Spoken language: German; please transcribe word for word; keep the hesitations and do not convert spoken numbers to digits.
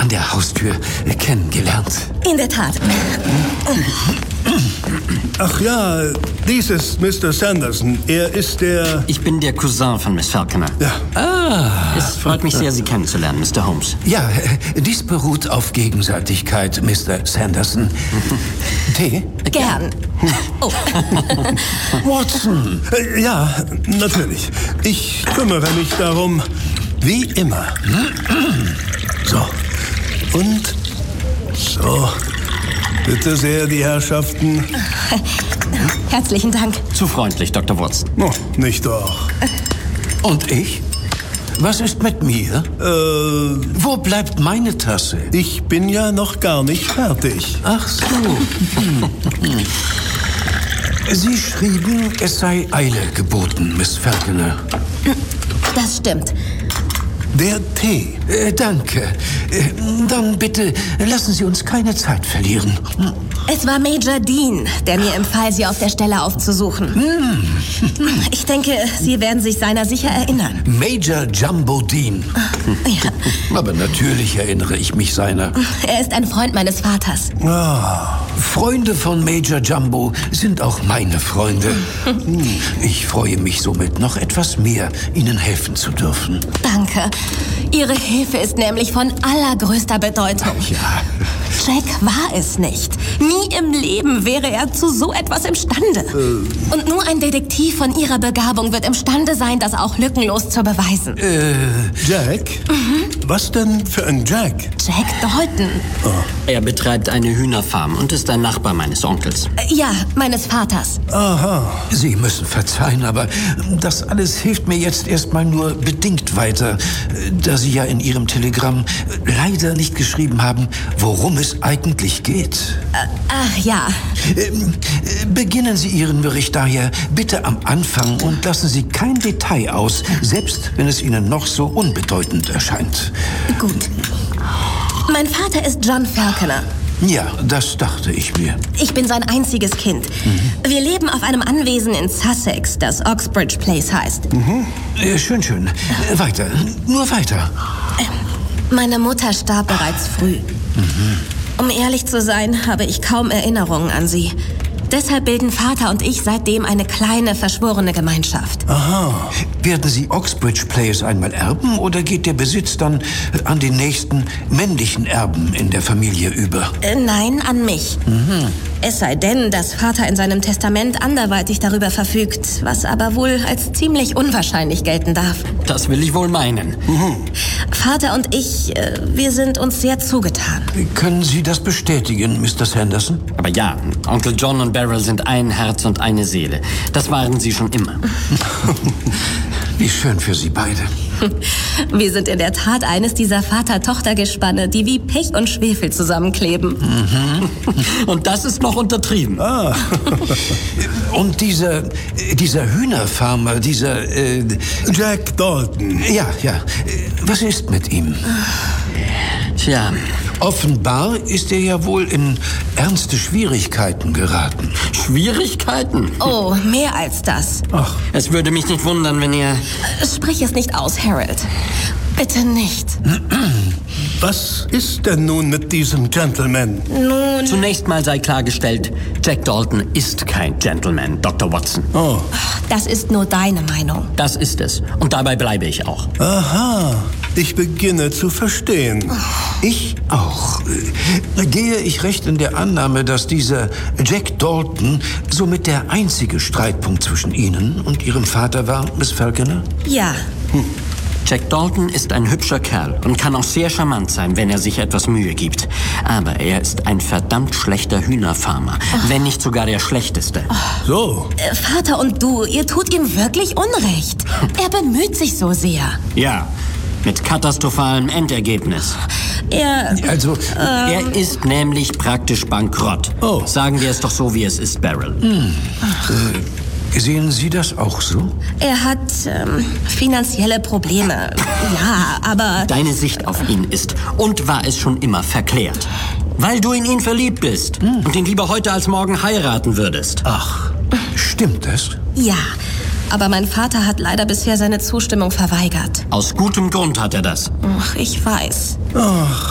an der Haustür kennengelernt. In der Tat. Ach ja, dies ist Mister Sanderson. Er ist der... Ich bin der Cousin von Miss Falconer. Ja. Ah. Es freut mich sehr, Sie kennenzulernen, Mister Holmes. Ja, dies beruht auf Gegenseitigkeit, Mister Sanderson. Tee? Gern. Oh. Watson. Äh, ja, natürlich. Ich kümmere mich darum, wie immer. So. Und so. Bitte sehr, die Herrschaften. Herzlichen Dank. Zu freundlich, Doktor Watson. Oh, nicht doch. Und ich? Was ist mit mir? Äh, Wo bleibt meine Tasse? ich bin ja noch gar nicht fertig. Ach so. Sie schrieben, es sei Eile geboten, Miss Falconer. Das stimmt. Der Tee. Äh, danke. Äh, dann bitte lassen Sie uns keine Zeit verlieren. Es war Major Dean, der mir empfahl, Sie auf der Stelle aufzusuchen. Ich denke, Sie werden sich seiner sicher erinnern. Major Jumbo Dean. Ja. Aber natürlich erinnere ich mich seiner. Er ist ein Freund meines Vaters. Ah, Freunde von Major Jumbo sind auch meine Freunde. Ich freue mich somit noch etwas mehr, Ihnen helfen zu dürfen. Danke. Ihre Hilfe ist nämlich von allergrößter Bedeutung. Ja. Jack war es nicht. Nie im Leben wäre er zu so etwas imstande. Äh. Und nur ein Detektiv von Ihrer Begabung wird imstande sein, das auch lückenlos zu beweisen. Äh, Jack? Mhm. Was denn für ein Jack? Jack Dalton. Oh. Er betreibt eine Hühnerfarm und ist ein Nachbar meines Onkels. Äh, ja, meines Vaters. Aha. Sie müssen verzeihen, aber das alles hilft mir jetzt erstmal nur bedingt weiter, da Sie ja in Ihrem Telegramm leider nicht geschrieben haben, worum es eigentlich geht. Äh, ach ja. Ähm, äh, beginnen Sie Ihren Bericht daher bitte am Anfang und lassen Sie kein Detail aus, selbst wenn es Ihnen noch so unbedeutend erscheint. Gut. Mein Vater ist John Falconer. Ja, das dachte ich mir. Ich bin sein einziges Kind. Mhm. Wir leben auf einem Anwesen in Sussex, das Oxbridge Place heißt. Mhm. Äh, schön, schön. Äh, weiter. Nur weiter. Meine Mutter starb bereits früh. Mhm. Um ehrlich zu sein, habe ich kaum Erinnerungen an sie. Deshalb bilden Vater und ich seitdem eine kleine, verschworene Gemeinschaft. Aha. Werden Sie Oxbridge Place einmal erben oder geht der Besitz dann an den nächsten männlichen Erben in der Familie über? Äh, nein, an mich. Mhm. Es sei denn, dass Vater in seinem Testament anderweitig darüber verfügt, was aber wohl als ziemlich unwahrscheinlich gelten darf. Das will ich wohl meinen. Mhm. Vater und ich, äh, wir sind uns sehr zugetan. Können Sie das bestätigen, Mister Sanderson? Aber ja, Onkel John und Beryl sind ein Herz und eine Seele. Das waren sie schon immer. Wie schön für Sie beide. Wir sind in der Tat eines dieser Vater-Tochter-Gespanne, die wie Pech und Schwefel zusammenkleben. Mhm. Und das ist noch untertrieben. Ah. Und dieser, dieser Hühnerfarmer, dieser... Äh, Jack Dalton. Ja, ja. Was ist mit ihm? Tja, offenbar ist er ja wohl in ernste Schwierigkeiten geraten. Schwierigkeiten? Oh, mehr als das. Ach. Es würde mich nicht wundern, wenn ihr... Sprich es nicht aus, Harold. Bitte nicht. Was ist denn nun mit diesem Gentleman? Nun... Zunächst mal sei klargestellt, Jack Dalton ist kein Gentleman, Doktor Watson. Oh. Das ist nur deine Meinung. Das ist es. Und dabei bleibe ich auch. Aha. Ich beginne zu verstehen. Ich auch. Gehe ich recht in der Annahme, dass dieser Jack Dalton somit der einzige Streitpunkt zwischen Ihnen und Ihrem Vater war, Miss Falconer? Ja. Hm. Jack Dalton ist ein hübscher Kerl und kann auch sehr charmant sein, wenn er sich etwas Mühe gibt. Aber er ist ein verdammt schlechter Hühnerfarmer, oh. wenn nicht sogar der schlechteste. Oh. So. Äh, Vater und du, ihr tut ihm wirklich Unrecht. Er bemüht sich so sehr. Ja, mit katastrophalem Endergebnis. Er... Also... Ähm, er ist nämlich praktisch bankrott. Oh. Sagen wir es doch so, wie es ist, Beryl. Hm. Äh, Sehen Sie das auch so? Er hat ähm, finanzielle Probleme. Ja, aber... Deine Sicht auf ihn ist und war es schon immer verklärt. Weil du in ihn verliebt bist hm. und ihn lieber heute als morgen heiraten würdest. Ach, stimmt das? Ja, aber mein Vater hat leider bisher seine Zustimmung verweigert. Aus gutem Grund hat er das. Ach, ich weiß. Ach,